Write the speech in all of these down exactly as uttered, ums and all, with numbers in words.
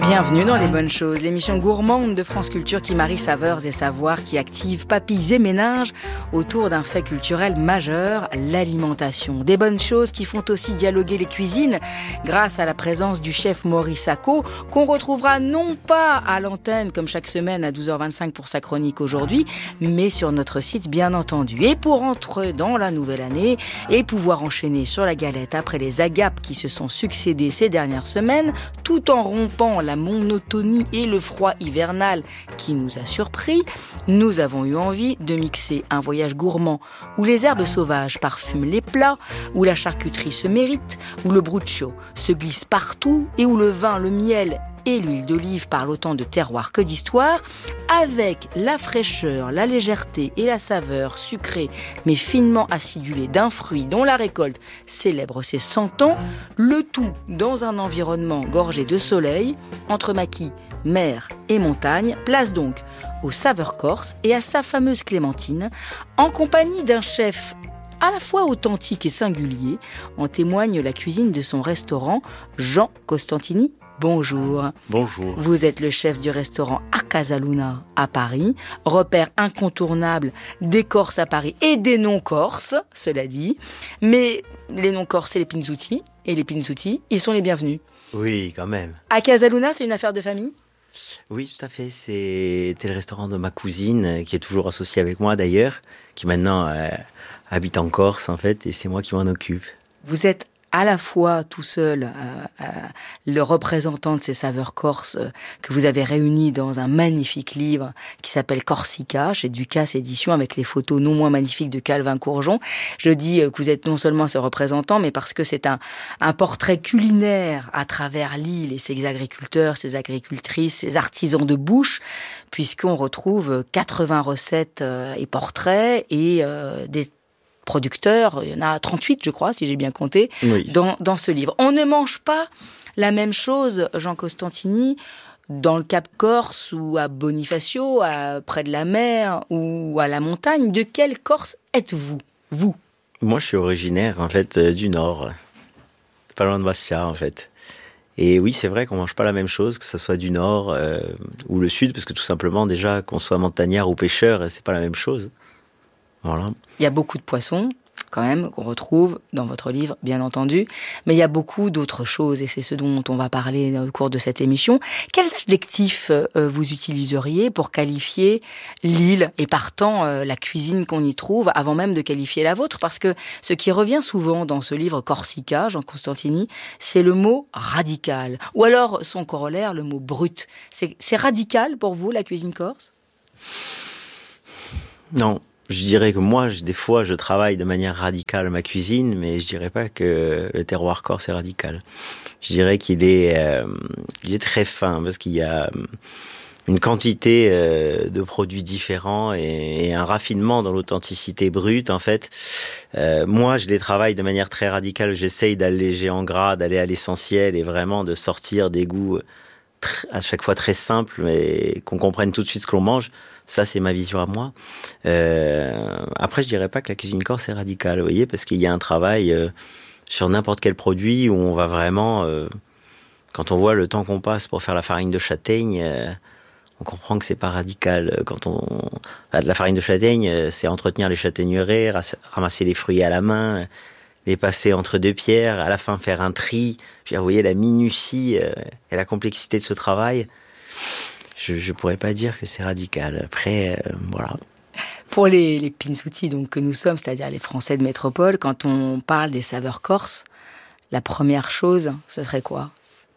Bienvenue dans Les Bonnes Choses, l'émission gourmande de France Culture qui marie saveurs et savoirs, qui active papilles et méninges autour d'un fait culturel majeur, l'alimentation. Des bonnes choses qui font aussi dialoguer les cuisines grâce à la présence du chef Maurice Sacco, qu'on retrouvera non pas à l'antenne comme chaque semaine à douze heures vingt-cinq pour sa chronique aujourd'hui, mais sur notre site bien entendu. Et pour entrer dans la nouvelle année et pouvoir enchaîner sur la galette après les agapes qui se sont succédées ces dernières semaines, tout en rompant la monotonie et le froid hivernal qui nous a surpris, nous avons eu envie de mixer un voyage gourmand où les herbes sauvages parfument les plats, où la charcuterie se mérite, où le bruschio se glisse partout et où le vin, le miel et l'huile d'olive parlent autant de terroir que d'histoire, avec la fraîcheur, la légèreté et la saveur sucrée mais finement acidulée d'un fruit dont la récolte célèbre ses cent ans, le tout dans un environnement gorgé de soleil, entre maquis, mer et montagne. Place donc aux saveurs corses et à sa fameuse clémentine, en compagnie d'un chef à la fois authentique et singulier. En témoigne la cuisine de son restaurant, Jean Costantini. Bonjour. Bonjour. Vous êtes le chef du restaurant A Casa Luna à Paris, repère incontournable des Corses à Paris et des non-Corses, cela dit. Mais les non-Corses, c'est les Pinzuti, et les Pinzuti, ils sont les bienvenus. Oui, quand même. A Casa Luna, c'est une affaire de famille ? Oui, tout à fait. C'était le restaurant de ma cousine, qui est toujours associée avec moi d'ailleurs, qui maintenant euh, habite en Corse en fait, et c'est moi qui m'en occupe. Vous êtes à la fois tout seul euh, euh, le représentant de ces saveurs corses euh, que vous avez réunis dans un magnifique livre qui s'appelle Corsica, chez Ducasse Éditions, avec les photos non moins magnifiques de Calvin Courgeon. Je dis euh, que vous êtes non seulement ce représentant, mais parce que c'est un, un portrait culinaire à travers l'île et ses agriculteurs, ses agricultrices, ses artisans de bouche, puisqu'on retrouve quatre-vingts recettes euh, et portraits et euh, des producteurs, il y en a trente-huit, je crois, si j'ai bien compté, oui. dans, dans ce livre. On ne mange pas la même chose, Jean Costantini, dans le Cap Corse ou à Bonifacio, à, près de la mer ou à la montagne. De quelle Corse êtes-vous, vous ? Moi, je suis originaire, en fait, euh, du Nord, pas loin de Bastia, en fait. Et oui, c'est vrai qu'on mange pas la même chose, que ce soit du Nord euh, ou le Sud, parce que tout simplement, déjà, qu'on soit montagnard ou pêcheur, c'est pas la même chose. Voilà. Il y a beaucoup de poissons, quand même, qu'on retrouve dans votre livre, bien entendu. Mais il y a beaucoup d'autres choses, et c'est ce dont on va parler au cours de cette émission. Quels adjectifs euh, vous utiliseriez pour qualifier l'île, et partant euh, la cuisine qu'on y trouve, avant même de qualifier la vôtre? Parce que ce qui revient souvent dans ce livre Corsica, Jean Costantini, c'est le mot radical. Ou alors, son corollaire, le mot brut. C'est, c'est radical pour vous, la cuisine corse ? Non. Je dirais que moi, je, des fois, je travaille de manière radicale ma cuisine, mais je dirais pas que le terroir corse est radical. Je dirais qu'il est, euh, il est très fin, parce qu'il y a une quantité euh, de produits différents et, et un raffinement dans l'authenticité brute, en fait. Euh, moi, je les travaille de manière très radicale. J'essaye d'alléger en gras, d'aller à l'essentiel et vraiment de sortir des goûts tr- à chaque fois très simples, mais qu'on comprenne tout de suite ce qu'on mange. Ça, c'est ma vision à moi. Euh, après, je dirais pas que la cuisine corse est radicale, vous voyez, parce qu'il y a un travail euh, sur n'importe quel produit où on va vraiment... Euh, quand on voit le temps qu'on passe pour faire la farine de châtaigne, euh, on comprend que c'est pas radical. Quand on... Enfin, de la farine de châtaigne, c'est entretenir les châtaigneraies, ramasser les fruits à la main, les passer entre deux pierres, à la fin faire un tri. Je veux dire, vous voyez la minutie euh, et la complexité de ce travail. Je ne pourrais pas dire que c'est radical. Après, euh, voilà. Pour les, les Pinzuti donc, que nous sommes, c'est-à-dire les Français de métropole, quand on parle des saveurs corses, la première chose, ce serait quoi ?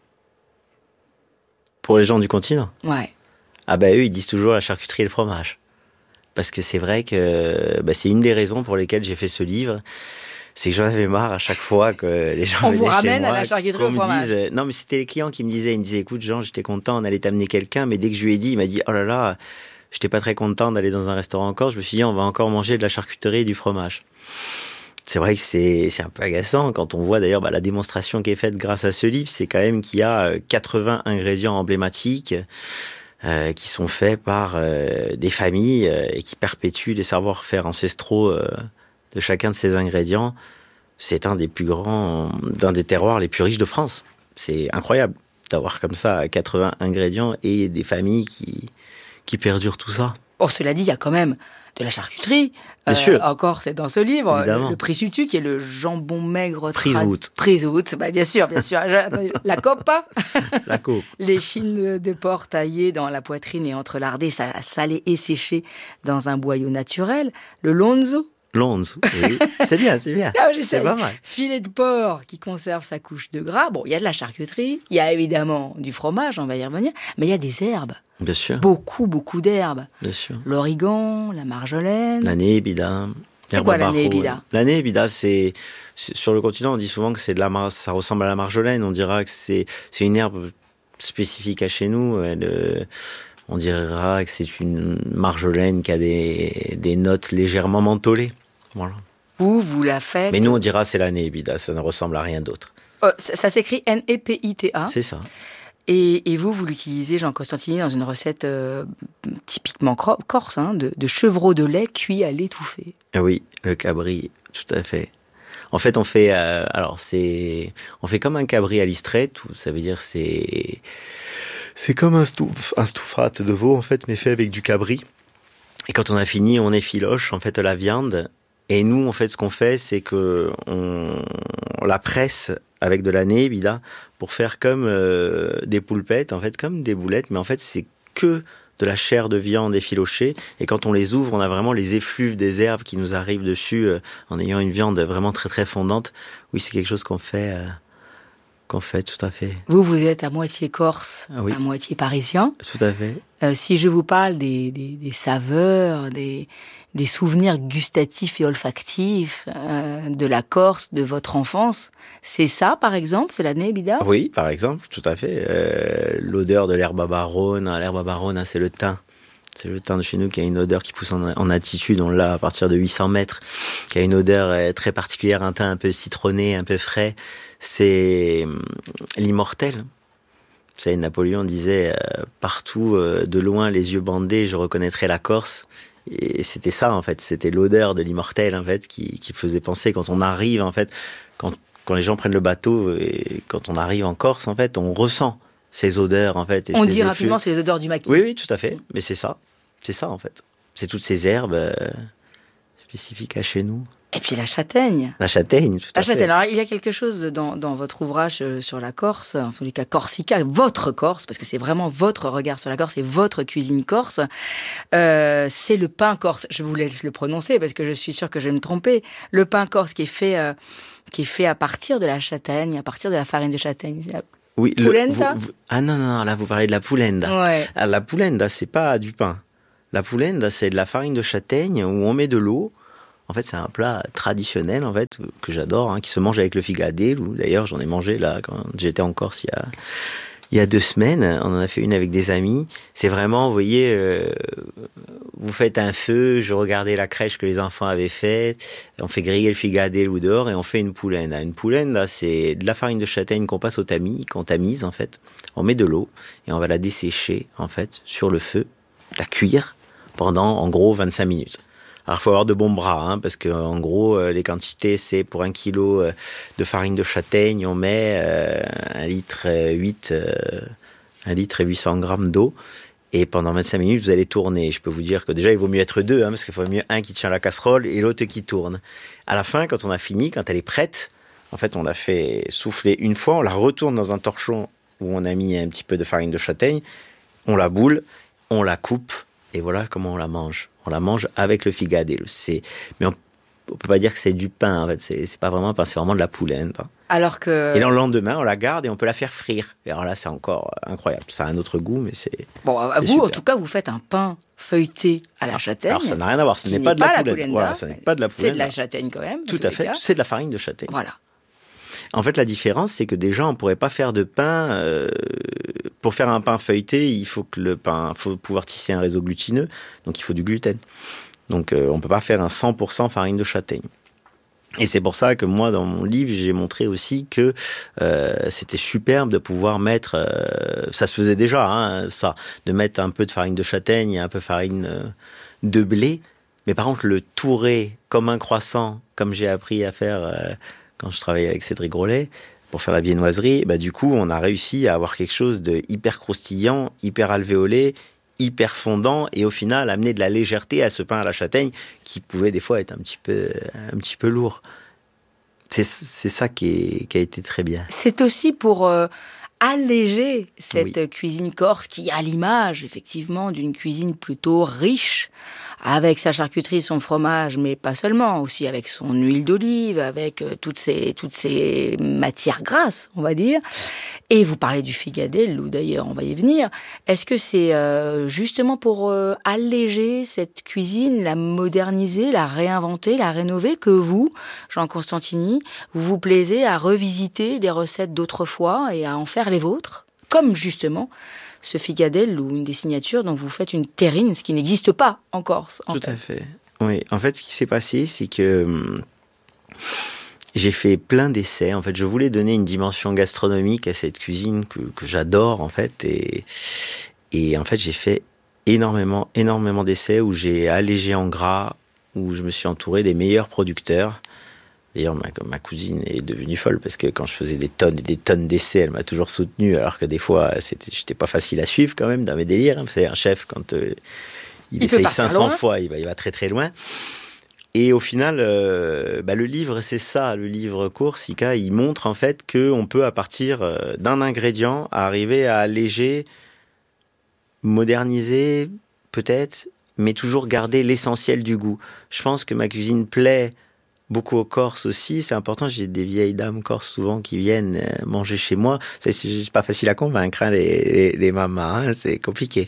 Pour les gens du continent ? Ouais. Ah bah eux, ils disent toujours la charcuterie et le fromage. Parce que c'est vrai que bah, c'est une des raisons pour lesquelles j'ai fait ce livre. C'est que j'en avais marre à chaque fois que les gens on venaient vous ramène chez moi, à la charcuterie au fromage. Dise, non, mais c'était les clients qui me disaient, ils me disaient, écoute Jean, j'étais content, on allait t'amener quelqu'un, mais dès que je lui ai dit, il m'a dit, oh là là, j'étais pas très content d'aller dans un restaurant encore, je me suis dit, on va encore manger de la charcuterie et du fromage. C'est vrai que c'est, c'est un peu agaçant quand on voit d'ailleurs bah, la démonstration qui est faite grâce à ce livre, c'est quand même qu'il y a quatre-vingts ingrédients emblématiques euh, qui sont faits par euh, des familles euh, et qui perpétuent des savoir-faire ancestraux euh, de chacun de ces ingrédients. C'est un des plus grands, d'un des terroirs les plus riches de France. C'est incroyable. d'avoir comme ça quatre-vingts ingrédients et des familles qui, qui perdurent tout ça. Bon, cela dit, il y a quand même de la charcuterie. Bien euh, sûr. Encore, c'est dans ce livre. Évidemment. Le, le Prisutu, qui est le jambon maigre. Prisout. Tra... Prisout, bah, bien sûr, bien sûr. La cope, pas La cope. Les chines de porc taillées dans la poitrine et entrelardées, salées et séchées dans un boyau naturel. Le lonzo. Lonzo, oui. C'est bien, c'est bien. Ah, c'est pas mal. Filet de porc qui conserve sa couche de gras. Bon, il y a de la charcuterie. Il y a évidemment du fromage, on va y revenir. Mais il y a des herbes. Bien sûr. Beaucoup, beaucoup d'herbes. Bien sûr. L'origan, la marjolaine. La nébida. C'est quoi la nébida ? La nébida, c'est, c'est... Sur le continent, on dit souvent que c'est de la mar... ça ressemble à la marjolaine. On dira que c'est, c'est une herbe spécifique à chez nous. Elle, euh... On dira que c'est une marjolaine qui a des, des notes légèrement mentholées. Voilà. Vous, vous la faites. Mais nous, on dira c'est la nébida. Ça ne ressemble à rien d'autre. Oh, ça, ça s'écrit N E P I T A. C'est ça. Et, et vous, vous l'utilisez, Jean Costantini, dans une recette euh, typiquement corse, hein, de, de chevreau de lait cuit à l'étouffée. Oui, le cabri, tout à fait. En fait, on fait, euh, alors c'est, on fait comme un cabri à l'istrette, ça veut dire c'est, c'est comme un, stouf, un stouffate de veau en fait, mais fait avec du cabri. Et quand on a fini, on effiloche en fait la viande. Et nous, en fait, ce qu'on fait, c'est que on, on la presse avec de la nébida pour faire comme euh, des poulpettes, en fait, comme des boulettes, mais en fait, c'est que de la chair de viande effilochée. Et quand on les ouvre, on a vraiment les effluves des herbes qui nous arrivent dessus, euh, en ayant une viande vraiment très très fondante. Oui, c'est quelque chose qu'on fait, euh, qu'on fait tout à fait. Vous, vous êtes à moitié corse, ah, oui. à moitié parisien. Tout à fait. Euh, si je vous parle des, des, des saveurs, des, des souvenirs gustatifs et olfactifs euh, de la Corse, de votre enfance, c'est ça, par exemple, c'est la nébida ? Oui, par exemple, tout à fait. Euh, l'odeur de l'herbe baronne, l'herbe baronne, c'est le thym. C'est le thym de chez nous qui a une odeur qui pousse en, en altitude, on l'a à partir de huit cents mètres, qui a une odeur euh, très particulière, un thym un peu citronné, un peu frais. C'est euh, l'immortel. Vous savez, Napoléon disait euh, partout, euh, de loin, les yeux bandés, je reconnaîtrai la Corse. Et c'était ça, en fait. C'était l'odeur de l'immortel, en fait, qui, qui faisait penser quand on arrive, en fait, quand, quand les gens prennent le bateau et quand on arrive en Corse, en fait, on ressent ces odeurs, en fait. Et on ces dit effluves. Rapidement, c'est les odeurs du maquis. Oui, oui, tout à fait. Mais c'est ça. C'est ça, en fait. C'est toutes ces herbes euh, spécifiques à chez nous. Et puis la châtaigne. La châtaigne, tout à la fait. châtaigne. Alors, il y a quelque chose dans, dans votre ouvrage sur la Corse, en tous les cas Corsica, votre Corse, parce que c'est vraiment votre regard sur la Corse et votre cuisine corse. Euh, c'est le pain corse. Je vous laisse le prononcer parce que je suis sûre que je vais me tromper. Le pain corse qui est fait, euh, qui est fait à partir de la châtaigne, à partir de la farine de châtaigne. Oui, Poulenda. Vous, vous, ah non, non, là vous parlez de la poulenda. Ouais. Alors, la poulenda, c'est pas du pain. La poulenda, c'est de la farine de châtaigne où on met de l'eau. En fait, c'est un plat traditionnel, en fait, que j'adore, hein, qui se mange avec le figadelle. D'ailleurs, j'en ai mangé là quand j'étais en Corse il y a, il y a deux semaines. On en a fait une avec des amis. C'est vraiment, vous voyez, euh, vous faites un feu, je regardais la crèche que les enfants avaient faite, on fait griller le figadelle ou dehors et on fait une poulenda. Une poulenda, c'est de la farine de châtaigne qu'on passe au tamis, qu'on tamise, en fait. On met de l'eau et on va la dessécher, en fait, sur le feu, la cuire pendant, en gros, vingt-cinq minutes. Alors, il faut avoir de bons bras, hein, parce que en gros, euh, les quantités, c'est pour un kilo euh, de farine de châtaigne, on met euh, un litre huit, euh, un litre et huit cents grammes d'eau. Et pendant vingt-cinq minutes, vous allez tourner. Je peux vous dire que déjà, il vaut mieux être deux, hein, parce qu'il faut mieux un qui tient la casserole et l'autre qui tourne. À la fin, quand on a fini, quand elle est prête, en fait, on la fait souffler une fois, on la retourne dans un torchon où on a mis un petit peu de farine de châtaigne, on la boule, on la coupe, et voilà comment on la mange. On la mange avec le figadelle. C'est, mais on ne peut pas dire que c'est du pain, en fait. C'est, c'est pas vraiment un pain, c'est vraiment de la poulenda. Alors que... Et le lendemain, on la garde et on peut la faire frire. Et alors là, c'est encore incroyable. Ça a un autre goût, mais c'est. Bon, c'est vous, super. En tout cas, vous faites un pain feuilleté à la châtaigne. Alors, ça n'a rien à voir. Ce n'est pas de la poulenda. Voilà, ça n'est pas de la poulenda. C'est de la châtaigne quand même. Tout à fait. Cas. C'est de la farine de châtaigne. Voilà. En fait, la différence, c'est que déjà, on ne pourrait pas faire de pain. Euh, pour faire un pain feuilleté, il faut que le pain, faut pouvoir tisser un réseau glutineux. Donc, il faut du gluten. Donc, euh, on ne peut pas faire un cent pour cent farine de châtaigne. Et c'est pour ça que moi, dans mon livre, j'ai montré aussi que euh, c'était superbe de pouvoir mettre, euh, ça se faisait déjà, hein, ça, de mettre un peu de farine de châtaigne et un peu de farine euh, de blé. Mais par contre, le tourer comme un croissant, comme j'ai appris à faire euh, quand je travaillais avec Cédric Grolet, pour faire la viennoiserie, bah, du coup, on a réussi à avoir quelque chose de hyper croustillant, hyper alvéolé, hyper fondant, et au final, amener de la légèreté à ce pain à la châtaigne qui pouvait des fois être un petit peu, un petit peu lourd. C'est, c'est ça qui, est, qui a été très bien. C'est aussi pour euh, alléger cette Oui. cuisine corse qui a l'image, effectivement, d'une cuisine plutôt riche, avec sa charcuterie, son fromage, mais pas seulement, aussi avec son huile d'olive, avec euh, toutes ces, toutes ces matières grasses, on va dire. Et vous parlez du figadello, d'ailleurs, on va y venir. Est-ce que c'est euh, justement pour euh, alléger cette cuisine, la moderniser, la réinventer, la rénover, que vous, Jean Constantini, vous vous plaisez à revisiter des recettes d'autrefois et à en faire les vôtres, comme justement ce figadello, une des signatures dont vous faites une terrine, ce qui n'existe pas en Corse. En Tout fait. à fait. Oui, en fait, ce qui s'est passé, c'est que hum, j'ai fait plein d'essais. En fait, je voulais donner une dimension gastronomique à cette cuisine que, que j'adore, en fait. Et, et en fait, j'ai fait énormément, énormément d'essais où j'ai allégé en gras, où je me suis entouré des meilleurs producteurs. D'ailleurs, ma, ma cousine est devenue folle parce que quand je faisais des tonnes et des tonnes d'essais, elle m'a toujours soutenu, alors que des fois, c'était, j'étais pas facile à suivre quand même dans mes délires. Hein. C'est un chef, quand euh, il, il essaye cinq cents fois, il va, il va très très loin. Et au final, euh, bah, le livre, c'est ça, le livre Corsica, il montre en fait qu'on peut, à partir d'un ingrédient, arriver à alléger, moderniser, peut-être, mais toujours garder l'essentiel du goût. Je pense que ma cuisine plaît beaucoup aux Corses aussi, c'est important. J'ai des vieilles dames corses souvent qui viennent manger chez moi. C'est, c'est pas facile à convaincre, hein, les, les, les mamas, hein, c'est compliqué.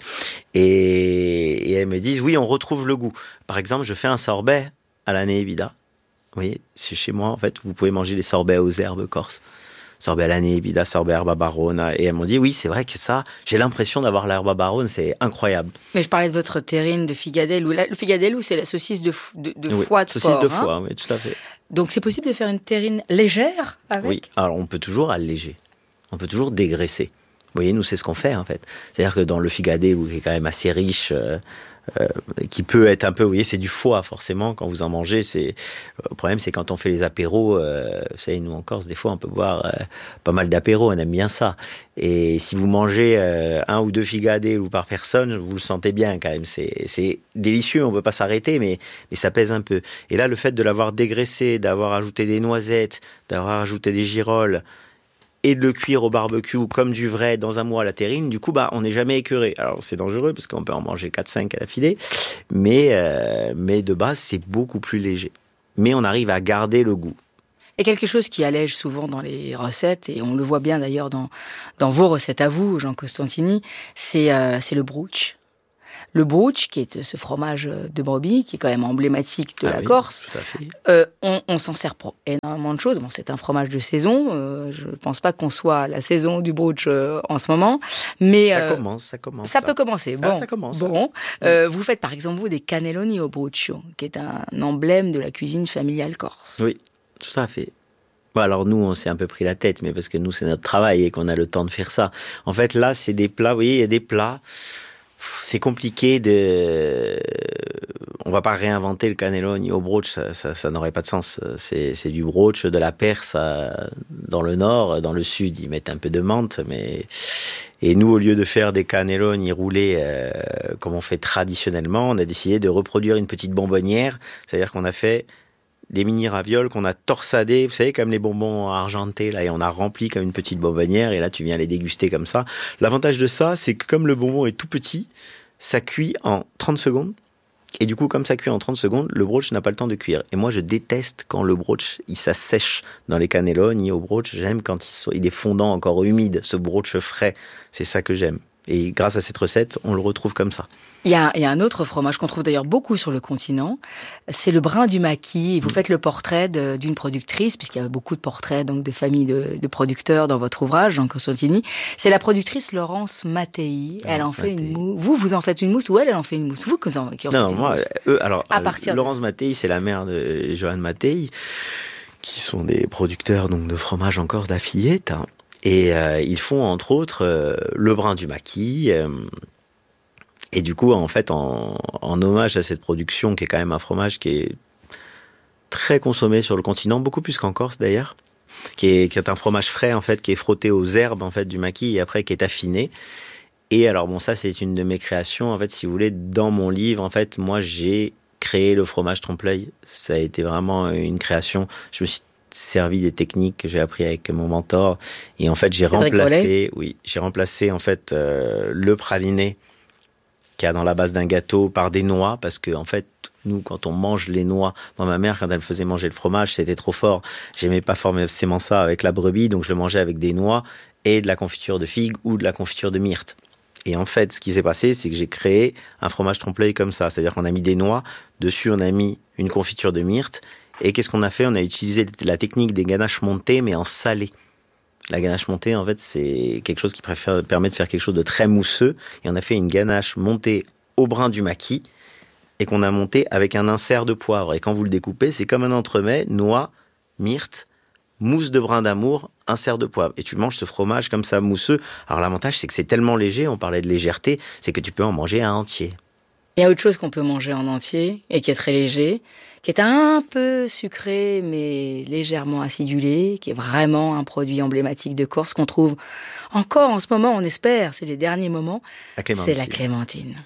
Et, et elles me disent, oui, on retrouve le goût. Par exemple, je fais un sorbet à la Neébida. Vous voyez, c'est chez moi, en fait, vous pouvez manger des sorbets aux herbes corses. Sorbet à la Neébida, sorbet herba barone. Et elles m'ont dit, oui, c'est vrai que ça, j'ai l'impression d'avoir l'herba barone, c'est incroyable. Mais je parlais de votre terrine de figadello. Le figadello, c'est la saucisse de, de, de oui, foie de saucisse porc. de hein. foie, oui, tout à fait. Donc c'est possible de faire une terrine légère avec ? Oui, alors on peut toujours alléger. On peut toujours dégraisser. Vous voyez, nous, c'est ce qu'on fait, en fait. C'est-à-dire que dans le figadello, qui est quand même assez riche, euh, euh, qui peut être un peu, vous voyez, c'est du foie, forcément, quand vous en mangez. C'est... Le problème, c'est quand on fait les apéros, euh, vous savez, nous, en Corse, des fois, on peut boire euh, pas mal d'apéros, on aime bien ça. Et si vous mangez euh, un ou deux figadello par personne, vous le sentez bien, quand même. C'est, c'est délicieux, on ne peut pas s'arrêter, mais, mais ça pèse un peu. Et là, le fait de l'avoir dégraissé, d'avoir ajouté des noisettes, d'avoir ajouté des girolles, et de le cuire au barbecue comme du vrai dans un mois à la terrine, du coup, bah, on n'est jamais écœuré. Alors, c'est dangereux parce qu'on peut en manger quatre cinq à la filée, mais, euh, mais de base, c'est beaucoup plus léger. Mais on arrive à garder le goût. Et quelque chose qui allège souvent dans les recettes, et on le voit bien d'ailleurs dans, dans vos recettes à vous, Jean Constantini, c'est, euh, c'est le brooch. Le brooch, qui est ce fromage de brebis, qui est quand même emblématique de ah la oui, Corse, tout à fait. Euh, on, on s'en sert pour énormément de choses. Bon, c'est un fromage de saison. Euh, je ne pense pas qu'on soit à la saison du brooch euh, en ce moment, mais ça euh, commence, ça commence. Ça là. peut commencer. Bon, ah, ça commence. Bon, euh, vous faites par exemple vous des cannelloni au bruccio, qui est un emblème de la cuisine familiale corse. Oui, tout à fait. Bon, alors nous, on s'est un peu pris la tête, mais parce que nous, c'est notre travail et qu'on a le temps de faire ça. En fait, là, c'est des plats. Vous voyez, il y a des plats. C'est compliqué de... On va pas réinventer le cannelloni au brooch, ça, ça, ça n'aurait pas de sens. C'est, c'est du brooch de la Perse à... dans le nord, dans le sud, ils mettent un peu de menthe, mais... Et nous, au lieu de faire des cannelloni roulés euh, comme on fait traditionnellement, on a décidé de reproduire une petite bonbonnière, c'est-à-dire qu'on a fait des mini ravioles qu'on a torsadés, vous savez, comme les bonbons argentés, là, et on a rempli comme une petite bonbonnière, et là, tu viens les déguster comme ça. L'avantage de ça, c'est que comme le bonbon est tout petit, ça cuit en trente secondes, et du coup, comme ça cuit en trente secondes, le brooch n'a pas le temps de cuire. Et moi, je déteste quand le brooch, il s'assèche dans les cannelloni au brooch. J'aime quand il, so- il est fondant, encore humide, ce brooch frais. C'est ça que j'aime. Et grâce à cette recette, on le retrouve comme ça. Il y a, il y a un autre fromage qu'on trouve d'ailleurs beaucoup sur le continent, c'est le brin du maquis. Et vous faites le portrait de, d'une productrice, puisqu'il y a beaucoup de portraits donc de familles de, de producteurs dans votre ouvrage, Jean Constantini. C'est la productrice Laurence Mattei. Elle en fait Mattei. Une mousse. Vous, vous en faites une mousse ou elle, elle en fait une mousse. Vous qui en, qui en non, faites non, une moi, mousse. Eux, alors, à partir Laurence de... Mattei, c'est la mère de Johan Mattei, qui sont des producteurs donc de fromage en Corse, d'Affillette. Et euh, ils font entre autres euh, le brin du maquis. Euh, Et du coup, en fait, en, en hommage à cette production, qui est quand même un fromage qui est très consommé sur le continent, beaucoup plus qu'en Corse d'ailleurs, qui est, qui est un fromage frais, en fait, qui est frotté aux herbes, en fait, du maquis et après qui est affiné. Et alors, bon, ça, c'est une de mes créations. En fait, si vous voulez, dans mon livre, en fait, moi, j'ai créé le fromage trompe-l'œil. Ça a été vraiment une création. Je me suis servi des techniques que j'ai appris avec mon mentor. Et en fait, j'ai Cédric remplacé, Rollet. oui, j'ai remplacé, en fait, euh, le praliné qu'il y a dans la base d'un gâteau par des noix. Parce que, en fait, nous, quand on mange les noix, moi, ma mère, quand elle faisait manger le fromage, c'était trop fort. J'aimais pas forcément ça avec la brebis, donc je le mangeais avec des noix et de la confiture de figues ou de la confiture de myrte. Et en fait, ce qui s'est passé, c'est que j'ai créé un fromage trompe-l'œil comme ça. C'est-à-dire qu'on a mis des noix, dessus on a mis une confiture de myrte. Et qu'est-ce qu'on a fait? On a utilisé la technique des ganaches montées, mais en salé. La ganache montée, en fait, c'est quelque chose qui préfère, permet de faire quelque chose de très mousseux. Et on a fait une ganache montée au brin du maquis et qu'on a monté avec un insert de poivre. Et quand vous le découpez, c'est comme un entremets, noix, myrte, mousse de brin d'amour, insert de poivre. Et tu manges ce fromage comme ça, mousseux. Alors l'avantage, c'est que c'est tellement léger, on parlait de légèreté, c'est que tu peux en manger un entier. Il y a autre chose qu'on peut manger en entier et qui est très léger, qui est un peu sucré mais légèrement acidulé, qui est vraiment un produit emblématique de Corse qu'on trouve encore en ce moment, on espère, c'est les derniers moments. La clémentine. C'est la clémentine.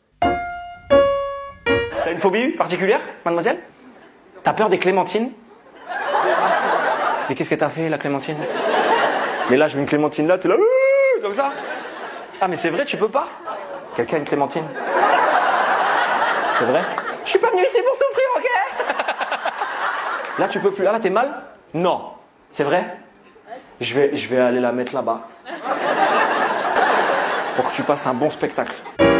T'as une phobie particulière, mademoiselle? T'as peur des clémentines? Mais qu'est-ce que t'as fait, la clémentine? Mais là, je mets une clémentine là, t'es là, ouh, comme ça. Ah, mais c'est vrai, tu peux pas? Quelqu'un a une clémentine? C'est vrai? Je suis pas venu ici pour souffrir, ok? Là, tu peux plus. Là, là, t'es mal? Non. C'est vrai? Je vais, je vais aller la mettre là-bas. Pour que tu passes un bon spectacle.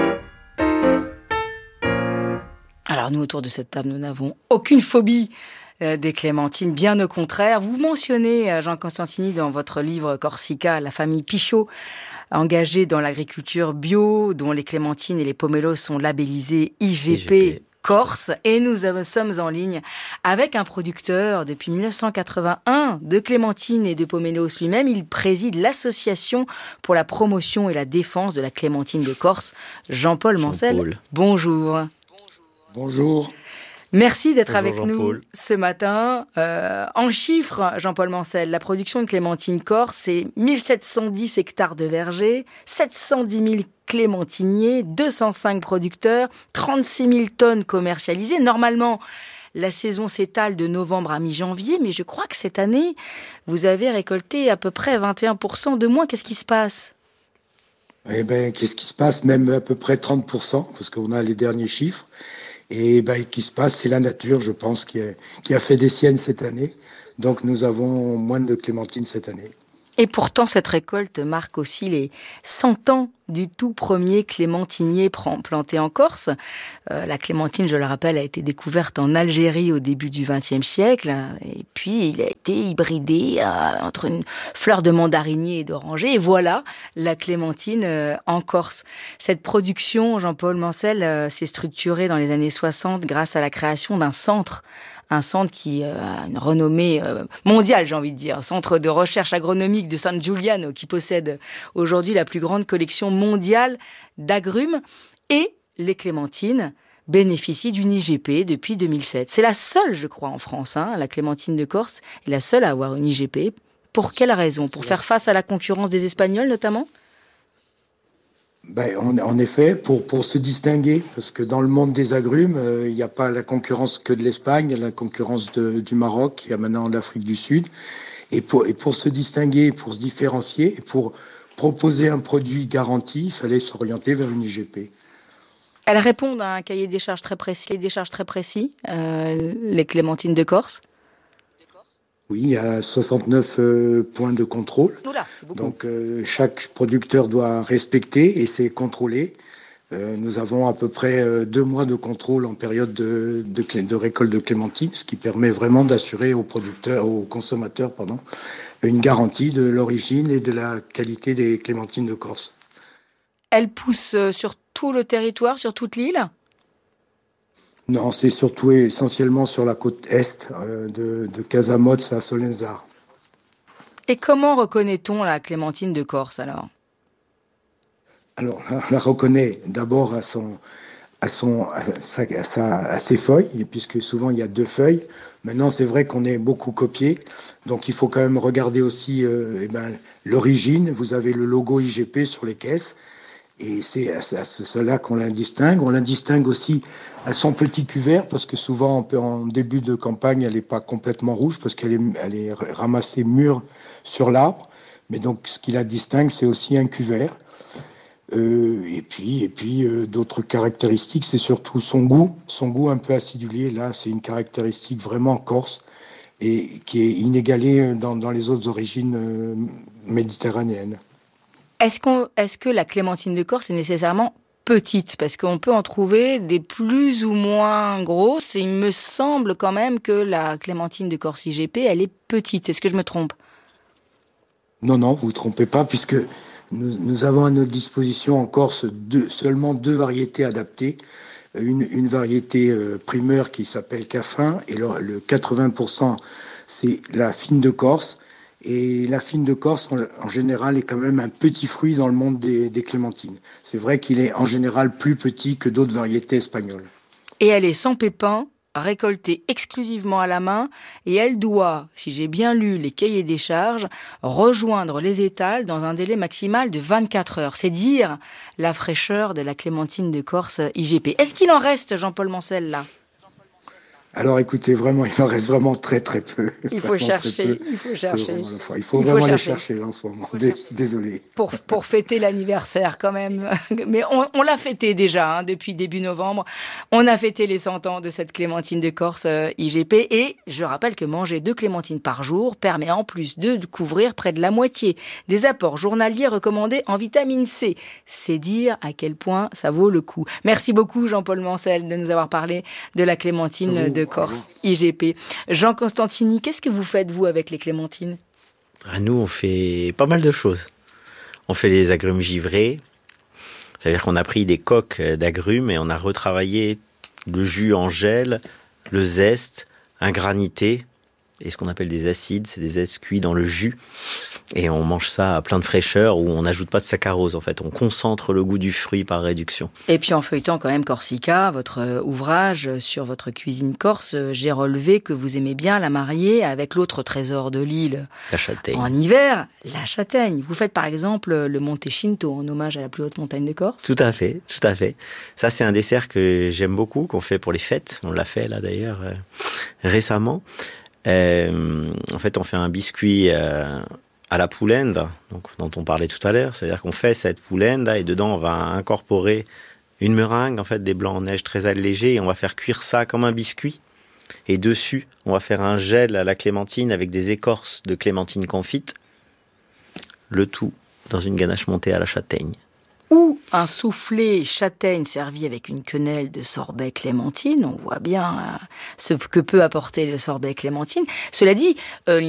Alors nous, autour de cette table, nous n'avons aucune phobie euh, des clémentines, bien au contraire. Vous mentionnez, euh, Jean Constantini, dans votre livre Corsica, la famille Pichot, engagée dans l'agriculture bio, dont les clémentines et les pomelos sont labellisés I G P, I G P. Corse. Et nous sommes en ligne avec un producteur depuis mille neuf cent quatre-vingt-un de clémentines et de pomelos lui-même. Il préside l'association pour la promotion et la défense de la clémentine de Corse, Jean-Paul Mancel. Jean-Paul. Bonjour. Bonjour. Merci d'être Bonjour avec Jean-Paul. nous ce matin. Euh, en chiffres, Jean-Paul Mancel, la production de clémentine Corse, c'est mille sept cent dix hectares de vergers, sept cent dix mille clémentiniers, deux cent cinq producteurs, trente-six mille tonnes commercialisées. Normalement, la saison s'étale de novembre à mi-janvier, mais je crois que cette année, vous avez récolté à peu près vingt et un pour cent de moins. Qu'est-ce qui se passe ? Eh ben, qu'est-ce qui se passe? Même à peu près trente pour cent, parce qu'on a les derniers chiffres. Et ben, qui se passe, c'est la nature, je pense, qui a, qui a fait des siennes cette année. Donc nous avons moins de clémentines cette année. Et pourtant, cette récolte marque aussi les cent ans du tout premier clémentinier planté en Corse. Euh, la clémentine, je le rappelle, a été découverte en Algérie au début du vingtième siècle. Et puis, il a été hybridé euh, entre une fleur de mandarinier et d'oranger. Et voilà la clémentine euh, en Corse. Cette production, Jean-Paul Mancel, euh, s'est structurée dans les années soixante grâce à la création d'un centre un centre qui a une renommée mondiale, j'ai envie de dire, un centre de recherche agronomique de San Giuliano, qui possède aujourd'hui la plus grande collection mondiale d'agrumes. Et les clémentines bénéficient d'une I G P depuis deux mille sept. C'est la seule, je crois, en France, hein, la clémentine de Corse est la seule à avoir une I G P. Pour quelle raison? Pour faire face à la concurrence des Espagnols, notamment? Ben, en, en effet, pour, pour se distinguer, parce que dans le monde des agrumes, il euh, n'y a pas la concurrence que de l'Espagne, il y a la concurrence de, du Maroc, il y a maintenant l'Afrique du Sud. Et pour, et pour se distinguer, pour se différencier, et pour proposer un produit garanti, il fallait s'orienter vers une I G P. Elles répondent à un cahier des charges très précis, des charges très précis, euh, les clémentines de Corse. Oui, il y a soixante-neuf euh, points de contrôle. Oula, c'est beaucoup. Donc euh, chaque producteur doit respecter et c'est contrôlé. Euh, nous avons à peu près euh, deux mois de contrôle en période de, de, de récolte de clémentine, ce qui permet vraiment d'assurer aux producteurs, aux consommateurs, pardon, une garantie de l'origine et de la qualité des clémentines de Corse. Elles poussent sur tout le territoire, sur toute l'île ? Non, c'est surtout essentiellement sur la côte est, euh, de, de Casamotz à Solenzar. Et comment reconnaît-on la clémentine de Corse alors ? Alors, on la reconnaît d'abord à son, à, son, à, sa, à, sa, à ses feuilles, puisque souvent il y a deux feuilles. Maintenant, c'est vrai qu'on est beaucoup copié, donc il faut quand même regarder aussi euh, eh ben, l'origine. Vous avez le logo I G P sur les caisses, et c'est à cela qu'on la distingue. On la distingue aussi à son petit cuvert, parce que souvent, on peut, en début de campagne, elle n'est pas complètement rouge, parce qu'elle est, elle est ramassée mûre sur l'arbre. Mais donc, ce qui la distingue, c'est aussi un cuvert. Euh, et puis, et puis euh, d'autres caractéristiques, c'est surtout son goût, son goût un peu acidulé. Là, c'est une caractéristique vraiment corse et qui est inégalée dans, dans les autres origines euh, méditerranéennes. Est-ce qu'on, est-ce que la clémentine de Corse est nécessairement petite? Parce qu'on peut en trouver des plus ou moins grosses. Et il me semble quand même que la clémentine de Corse I G P, elle est petite. Est-ce que je me trompe? Non, non, vous ne vous trompez pas, puisque Nous, nous avons à notre disposition en Corse deux, seulement deux variétés adaptées. Une, une variété euh, primeur qui s'appelle Caffin, et le, le quatre-vingts pour cent c'est la fine de Corse. Et la fine de Corse, en, en général, est quand même un petit fruit dans le monde des, des clémentines. C'est vrai qu'il est en général plus petit que d'autres variétés espagnoles. Et elle est sans pépins, récoltée exclusivement à la main, et elle doit, si j'ai bien lu les cahiers des charges, rejoindre les étals dans un délai maximal de vingt-quatre heures. C'est dire la fraîcheur de la clémentine de Corse I G P. Est-ce qu'il en reste, Jean-Paul Mancel, là ? Alors écoutez, vraiment, il en reste vraiment très très peu. Il faut chercher, il faut chercher. Vraiment, il faut, il faut vraiment chercher. les chercher en ce moment. Désolé. Pour, pour fêter l'anniversaire quand même. Mais on, on l'a fêté déjà, hein, depuis début novembre. On a fêté les cent ans de cette clémentine de Corse euh, I G P. Et je rappelle que manger deux clémentines par jour permet en plus de couvrir près de la moitié des apports journaliers recommandés en vitamine C. C'est dire à quel point ça vaut le coup. Merci beaucoup Jean-Paul Mancel de nous avoir parlé de la clémentine Vous. de Corse I G P. Jean Constantini, qu'est-ce que vous faites, vous, avec les clémentines ? À nous, on fait pas mal de choses. On fait les agrumes givrés. C'est-à-dire qu'on a pris des coques d'agrumes et on a retravaillé le jus en gel, le zeste, un granité et ce qu'on appelle des acides. C'est des zestes cuits dans le jus. Et on mange ça à plein de fraîcheur où on n'ajoute pas de saccharose, en fait. On concentre le goût du fruit par réduction. Et puis en feuilletant quand même Corsica, votre ouvrage sur votre cuisine corse, j'ai relevé que vous aimez bien la marier avec l'autre trésor de l'île. La châtaigne. En hiver, la châtaigne. Vous faites par exemple le Montecinto en hommage à la plus haute montagne de Corse. Tout à fait, tout à fait. Ça, c'est un dessert que j'aime beaucoup, qu'on fait pour les fêtes. On l'a fait là d'ailleurs euh, récemment. Euh, en fait, on fait un biscuit... Euh, à la poulenda, donc, dont on parlait tout à l'heure, c'est-à-dire qu'on fait cette poulenda et dedans on va incorporer une meringue, en fait des blancs en neige très allégés, et on va faire cuire ça comme un biscuit. Et dessus, on va faire un gel à la clémentine avec des écorces de clémentine confite, le tout dans une ganache montée à la châtaigne. Ou un soufflé châtaigne servi avec une quenelle de sorbet clémentine. On voit bien euh, ce que peut apporter le sorbet clémentine. Cela dit, euh, il n'y a